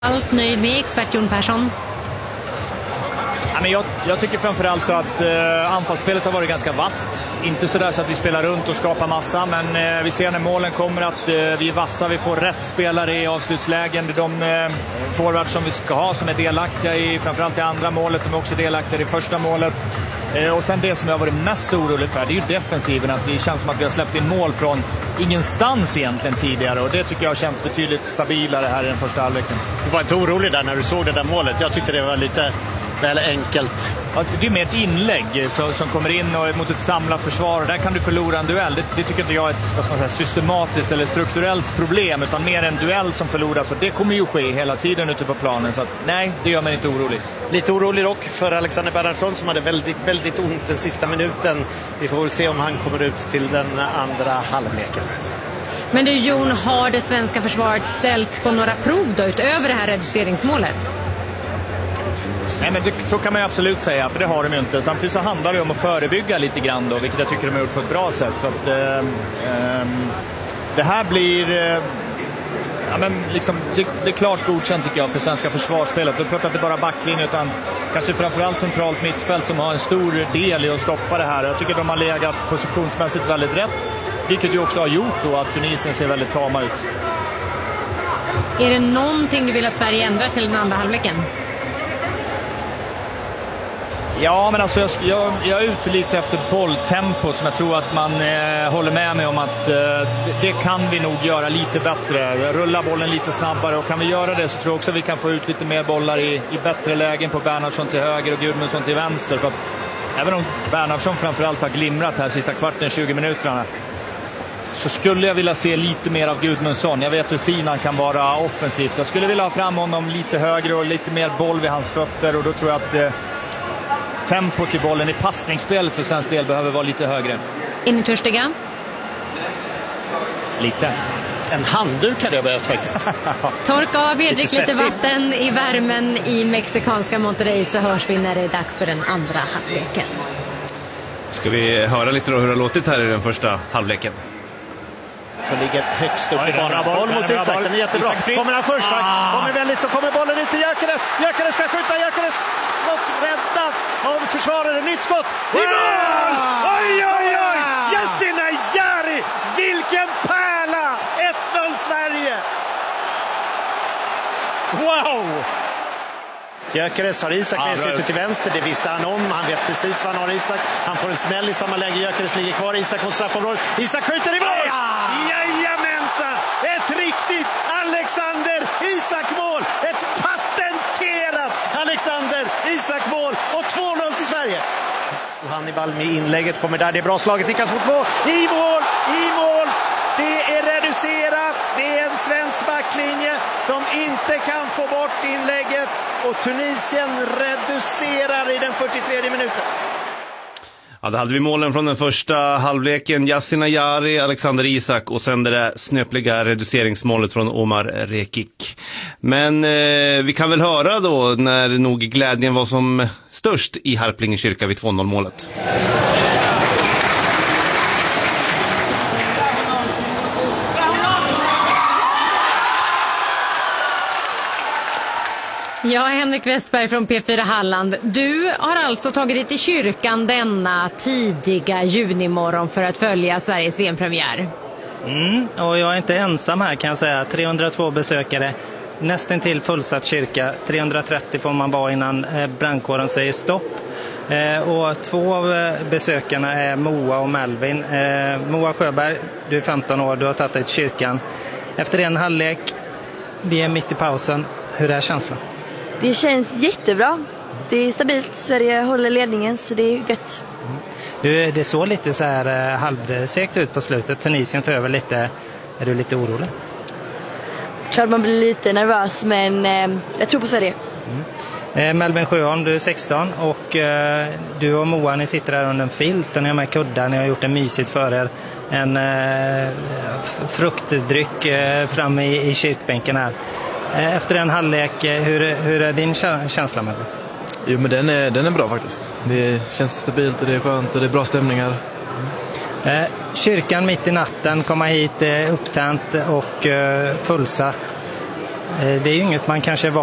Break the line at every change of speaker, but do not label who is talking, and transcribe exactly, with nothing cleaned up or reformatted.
Allt nöjd med expert Jon Persson?
Ja, men jag, jag tycker framförallt att eh, anfallsspelet har varit ganska vast. Inte sådär så att vi spelar runt och skapar massa, men eh, vi ser när målen kommer att eh, vi är vassa, vi får rätt spelare i avslutslägen. Det är de eh, forwards som vi ska ha som är delaktiga i framförallt i andra målet, de är också delaktiga i första målet. Eh, och sen det som jag har varit mest orolig för, det är ju defensiven, att det känns som att vi har släppt in mål från ingenstans egentligen tidigare, och det tycker jag känns betydligt stabilare här i den första halvleken.
Du var inte orolig där när du såg det där målet? Jag tyckte det var lite väl enkelt.
Ja, det är mer ett inlägg så, som kommer in och mot ett samlat försvar, och där kan du förlora en duell. Det, det tycker inte jag är ett vad ska man säga, systematiskt eller strukturellt problem, utan mer en duell som förloras, och det kommer ju ske hela tiden ute på planen, så att, nej, det gör mig inte orolig.
Lite orolig dock för Alexander Bernhardsson som hade väldigt, väldigt ont den sista minuten. Vi får väl se om han kommer ut till den andra halvleken.
Men du Jon, har det svenska försvaret ställts på några prov då utöver det här reduceringsmålet?
Nej, men det, så kan man ju absolut säga, för det har de ju inte. Samtidigt så handlar det om att förebygga lite grann då, vilket jag tycker de har gjort på ett bra sätt. Så att, eh, eh, det här blir... Eh, ja, men liksom, det, det är klart godkänt tycker jag för svenska försvarsspelet. Du pratar inte bara backlinje utan kanske framförallt centralt mittfält som har en stor del i att stoppa det här. Jag tycker de har legat positionsmässigt väldigt rätt, vilket ju också har gjort då att Tunisien ser väldigt tama ut.
Är det någonting du vill att Sverige ändrar till den andra halvleken?
Ja, men alltså jag, jag, jag är ute lite efter bolltempo som jag tror att man eh, håller med mig om att eh, det, det kan vi nog göra lite bättre. Rulla bollen lite snabbare, och kan vi göra det så tror jag också att vi kan få ut lite mer bollar i, i bättre lägen på Bernhardsson till höger och Gudmundsson till vänster. För att även om Bernhardsson framförallt har glimrat här sista kvarten, tjugo minuterna, så skulle jag vilja se lite mer av Gudmundsson. Jag vet hur fin han kan vara offensivt. Jag skulle vilja ha fram honom lite högre och lite mer boll vid hans fötter, och då tror jag att eh, tempo till bollen i passningsspelet för svensk del behöver vara lite högre.
Är ni törstiga?
Lite.
En handduk hade jag behövt faktiskt.
Torka av Edrik lite, lite vatten i värmen i mexikanska Monterrey, så hörs vi när det är dags för den andra halvleken.
Ska vi höra lite då hur det har låtit här i den första halvleken?
Som ligger högst upp i banan. Boll mot Isak, den är jättebra. Kommer han först? Ah. Kommer väldigt, så kommer bollen ut till Gyökeres. Gyökeres ska skjuta, Gyökeres skott räddas av försvarare. Nytt skott. I mål! Oj, oj, oj! Yassine Jari! Vilken pärla! ett noll Sverige! Wow! Gyökeres har Isak med i slutet till vänster, det visste han om. Han vet precis vad han har, Isak. Han får en smäll i samma läge, Gyökeres ligger kvar. Isak mot straffområdet. Isak skjuter i mål! Jajamensan! Ett riktigt Alexander Isak-mål! Ett patenterat Alexander Isak-mål! Och två noll till Sverige. Hannibal med inlägget kommer där, det är bra slaget, Niklas mot mål. I mål! I mål! Det är reducerat, det är en svensk backlinje som inte kan få bort inlägget, och Tunisien reducerar i den fyrtiotredje minuten.
Ja, då hade vi målen från den första halvleken. Yassine Jari, Alexander Isak och sen det där snöpliga reduceringsmålet från Omar Rekik. Men eh, vi kan väl höra då när nog glädjen var som störst i Harplinge kyrka vid två noll-målet.
Ja, Henrik Westberg från P fyra Halland. Du har alltså tagit dig till kyrkan denna tidiga junimorgon för att följa Sveriges V M-premiär.
Mm, och jag är inte ensam här kan jag säga. trehundratvå besökare, nästan till fullsatt kyrka. trehundratrettio får man vara innan brandkåren säger stopp. Eh, och två av besökarna är Moa och Melvin. Eh, Moa Sjöberg, du är femton år, du har tagit dig till kyrkan. Efter en halvlek, vi är mitt i pausen. Hur är känslan?
Det känns jättebra. Det är stabilt. Sverige håller ledningen, så det är gött.
Du, det såg lite så här halvsekt ut på slutet. Tunisien tar över lite. Är du lite orolig?
Klart man blir lite nervös, men eh, jag tror på Sverige.
Mm. Eh, Melvin Sjöholm, du är sexton och eh, du och Moa, ni sitter där under en filt och ni har med kuddar. Ni har gjort det mysigt för er. En eh, fruktdryck eh, framme i, i kyrkbänken här. Efter en halvlek, hur, hur är din känsla med det?
Jo, men den är, den är bra faktiskt. Det känns stabilt och det är skönt och det är bra stämningar.
Eh, kyrkan mitt i natten, komma hit eh, upptänt och eh, fullsatt. Det är ju inget man kanske är van